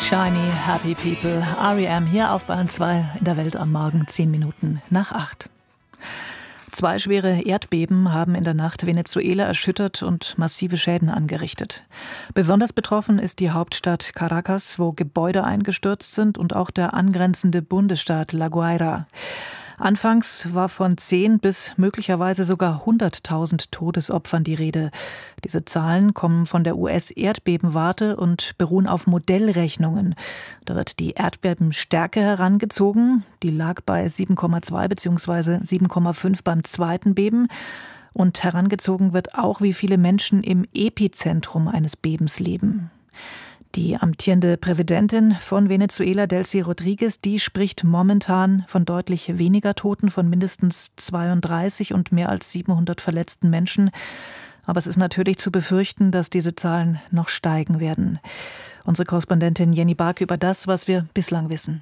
Shiny, Happy People, R.E.M. hier auf Bayern 2 in der Welt am Morgen 7:10. 2 schwere Erdbeben haben in der Nacht Venezuela erschüttert und massive Schäden angerichtet. Besonders betroffen ist die Hauptstadt Caracas, wo Gebäude eingestürzt sind, und auch der angrenzende Bundesstaat La Guaira. Anfangs war von 10 bis möglicherweise sogar 100.000 Todesopfern die Rede. Diese Zahlen kommen von der US-Erdbebenwarte und beruhen auf Modellrechnungen. Da wird die Erdbebenstärke herangezogen. Die lag bei 7,2 bzw. 7,5 beim zweiten Beben. Und herangezogen wird auch, wie viele Menschen im Epizentrum eines Bebens leben. Die amtierende Präsidentin von Venezuela, Delcy Rodríguez, die spricht momentan von deutlich weniger Toten, von mindestens 32 und mehr als 700 verletzten Menschen. Aber es ist natürlich zu befürchten, dass diese Zahlen noch steigen werden. Unsere Korrespondentin Jenny Barke über das, was wir bislang wissen.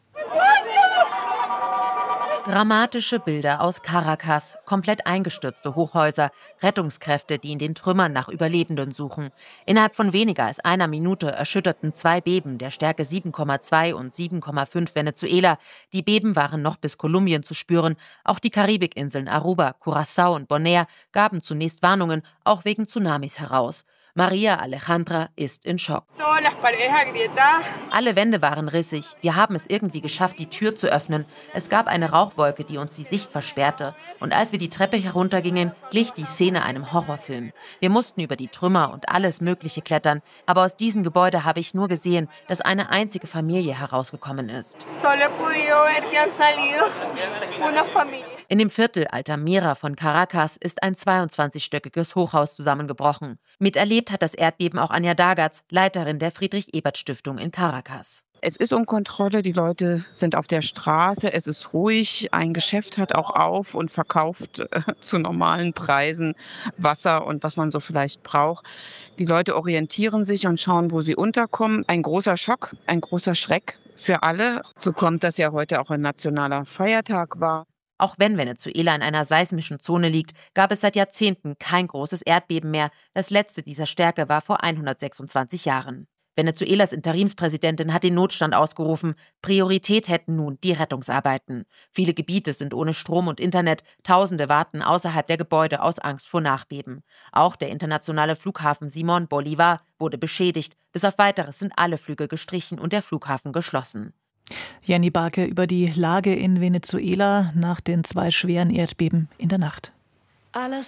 Dramatische Bilder aus Caracas, komplett eingestürzte Hochhäuser, Rettungskräfte, die in den Trümmern nach Überlebenden suchen. Innerhalb von weniger als einer Minute erschütterten 2 Beben der Stärke 7,2 und 7,5 Venezuela. Die Beben waren noch bis Kolumbien zu spüren. Auch die Karibikinseln Aruba, Curaçao und Bonaire gaben zunächst Warnungen, auch wegen Tsunamis heraus. Maria Alejandra ist in Schock. Alle Wände waren rissig. Wir haben es irgendwie geschafft, die Tür zu öffnen. Es gab eine Rauchwolke, die uns die Sicht versperrte. Und als wir die Treppe heruntergingen, glich die Szene einem Horrorfilm. Wir mussten über die Trümmer und alles Mögliche klettern. Aber aus diesem Gebäude habe ich nur gesehen, dass eine einzige Familie herausgekommen ist. In dem Viertel Altamira von Caracas ist ein 22-stöckiges Hochhaus zusammengebrochen. Miterlebt hat das Erdbeben auch Anja Dagatz, Leiterin der Friedrich-Ebert-Stiftung in Caracas. Es ist um Kontrolle, die Leute sind auf der Straße, es ist ruhig, ein Geschäft hat auch auf und verkauft zu normalen Preisen Wasser und was man so vielleicht braucht. Die Leute orientieren sich und schauen, wo sie unterkommen. Ein großer Schock, ein großer Schreck für alle. So kommt, dass ja heute auch ein nationaler Feiertag war. Auch wenn Venezuela in einer seismischen Zone liegt, gab es seit Jahrzehnten kein großes Erdbeben mehr. Das letzte dieser Stärke war vor 126 Jahren. Venezuelas Interimspräsidentin hat den Notstand ausgerufen. Priorität hätten nun die Rettungsarbeiten. Viele Gebiete sind ohne Strom und Internet. Tausende warten außerhalb der Gebäude aus Angst vor Nachbeben. Auch der internationale Flughafen Simón Bolívar wurde beschädigt. Bis auf Weiteres sind alle Flüge gestrichen und der Flughafen geschlossen. Jenny Barke über die Lage in Venezuela nach den 2 schweren Erdbeben in der Nacht. A las